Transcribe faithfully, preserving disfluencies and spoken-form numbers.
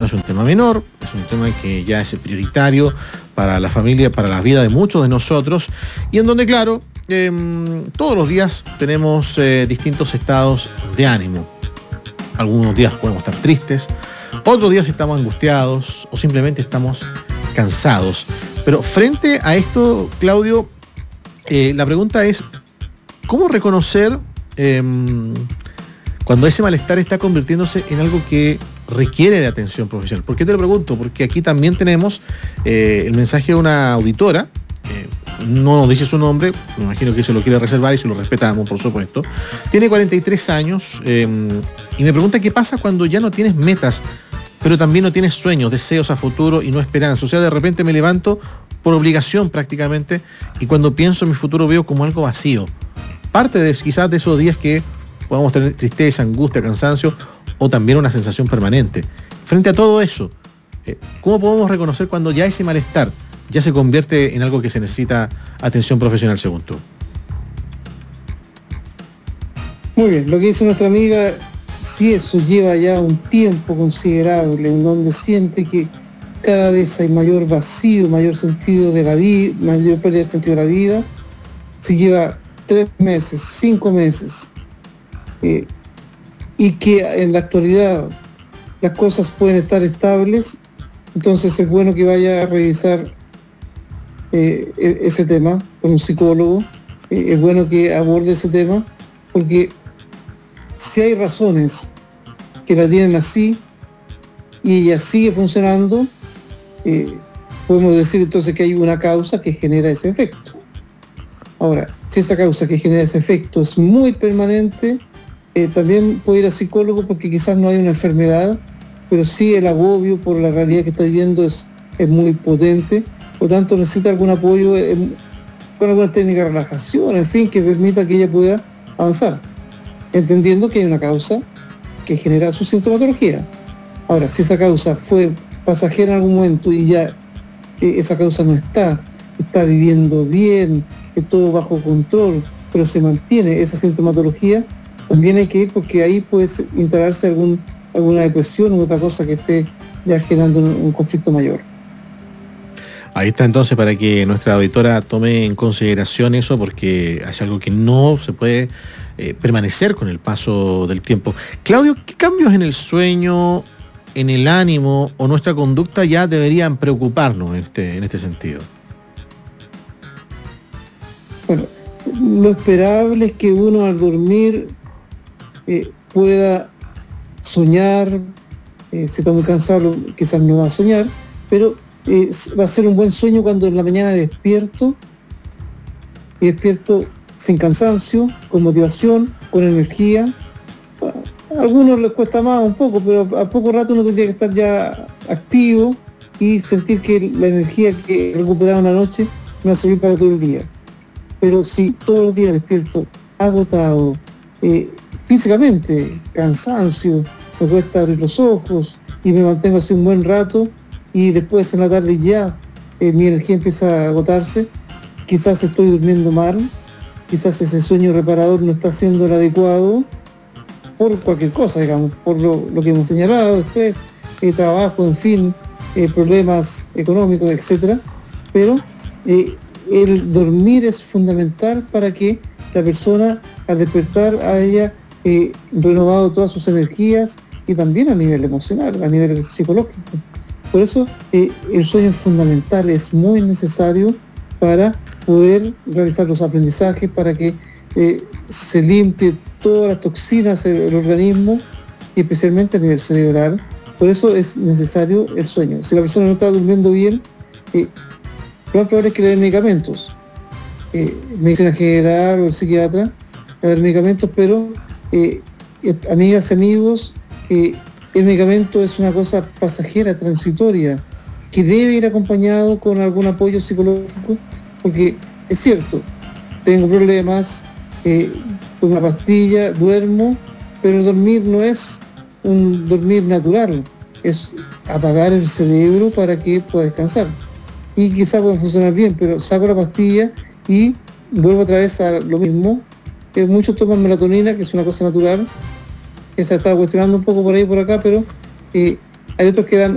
es un tema menor, es un tema que ya es prioritario para la familia, para la vida de muchos de nosotros, y en donde, claro, eh, todos los días tenemos eh, distintos estados de ánimo. Algunos días podemos estar tristes, otros días estamos angustiados o simplemente estamos cansados. Pero frente a esto, Claudio, eh, la pregunta es, ¿cómo reconocer eh, cuando ese malestar está convirtiéndose en algo que requiere de atención profesional? ¿Por qué te lo pregunto? Porque aquí también tenemos eh, el mensaje de una auditora, eh, no nos dice su nombre, me imagino que se lo quiere reservar y se lo respetamos, por supuesto. Tiene cuarenta y tres años eh, y me pregunta qué pasa cuando ya no tienes metas, pero también no tienes sueños, deseos a futuro y no esperanza. O sea, de repente me levanto por obligación prácticamente y cuando pienso en mi futuro veo como algo vacío. Parte de quizás de esos días que podamos tener tristeza, angustia, cansancio o también una sensación permanente. Frente a todo eso, ¿cómo podemos reconocer cuando ya ese malestar ya se convierte en algo que se necesita atención profesional, según tú? Muy bien, lo que dice nuestra amiga, si eso lleva ya un tiempo considerable en donde siente que cada vez hay mayor vacío, mayor sentido de la vida, mayor pérdida de sentido de la vida, si lleva tres meses, cinco meses, eh, y que en la actualidad las cosas pueden estar estables, entonces es bueno que vaya a revisar eh, ese tema con un psicólogo. Eh, es bueno que aborde ese tema, porque si hay razones que la tienen así y ella sigue funcionando, eh, podemos decir entonces que hay una causa que genera ese efecto. Ahora, si esa causa que genera ese efecto es muy permanente, eh, también puede ir al psicólogo, porque quizás no hay una enfermedad, pero sí el agobio por la realidad que está viviendo es, es muy potente, por lo tanto necesita algún apoyo eh, con alguna técnica de relajación, en fin, que permita que ella pueda avanzar, entendiendo que hay una causa que genera su sintomatología. Ahora, si esa causa fue pasajera en algún momento y ya eh, esa causa no está, está viviendo bien, que todo bajo control, pero se mantiene esa sintomatología, también hay que ir, porque ahí puede instalarse algún, alguna depresión u otra cosa que esté ya generando un, un conflicto mayor. Ahí está entonces, para que nuestra auditora tome en consideración eso, porque es algo que no se puede eh, permanecer con el paso del tiempo. Claudio, ¿qué cambios en el sueño, en el ánimo o nuestra conducta ya deberían preocuparnos en este, en este sentido? Bueno, lo esperable es que uno al dormir eh, pueda soñar, eh, si está muy cansado quizás no va a soñar, pero eh, va a ser un buen sueño cuando en la mañana despierto, y despierto sin cansancio, con motivación, con energía. A algunos les cuesta más un poco, pero a poco rato uno tendría que estar ya activo y sentir que la energía que he recuperado una noche me va a servir para todo el día. Pero si todos los días despierto agotado, eh, físicamente, cansancio, me cuesta abrir los ojos y me mantengo así un buen rato, y después en la tarde ya eh, mi energía empieza a agotarse, quizás estoy durmiendo mal, quizás ese sueño reparador no está siendo el adecuado, por cualquier cosa, digamos, por lo, lo que hemos señalado, estrés, eh, trabajo, en fin, eh, problemas económicos, etcétera. Pero eh, el dormir es fundamental para que la persona, al despertar, haya eh, renovado todas sus energías, y también a nivel emocional, a nivel psicológico. Por eso eh, el sueño es fundamental, es muy necesario para poder realizar los aprendizajes, para que eh, se limpie todas las toxinas del organismo, y especialmente a nivel cerebral. Por eso es necesario el sueño. Si la persona no está durmiendo bien, eh, lo más probable es que le den medicamentos. Eh, medicina general o el psiquiatra le va a dar medicamentos, pero eh, amigas y amigos, eh, el medicamento es una cosa pasajera, transitoria, que debe ir acompañado con algún apoyo psicológico, porque es cierto, tengo problemas, eh, con una pastilla duermo, pero el dormir no es un dormir natural, es apagar el cerebro para que pueda descansar. Y quizá pueda funcionar bien, pero saco la pastilla y vuelvo otra vez a lo mismo. Eh, muchos toman melatonina, que es una cosa natural, que se está cuestionando un poco por ahí y por acá, pero eh, hay otros que dan